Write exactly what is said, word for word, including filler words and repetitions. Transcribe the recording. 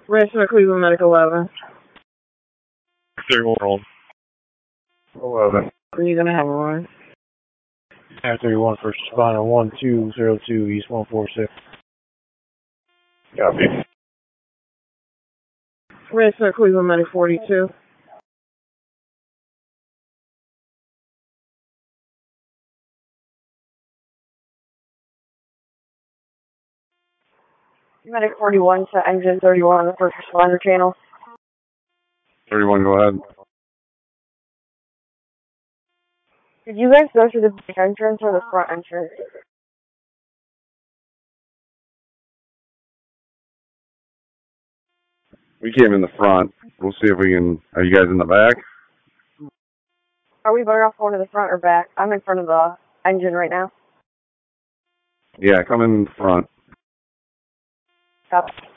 Register Cleveland Medic eleven. thirty-one. eleven. Are you going to have a run? Air thirty-one first responder one two zero two East one four six. Copy. Register Cleveland Medic forty-two. Medic forty-one to engine thirty-one on the first responder channel. thirty-one, go ahead. Did you guys go through the back entrance or the front entrance? We came in the front. We'll see if we can... Are you guys in the back? Are we better off going to the front or back? I'm in front of the engine right now. Yeah, come in front. Copy.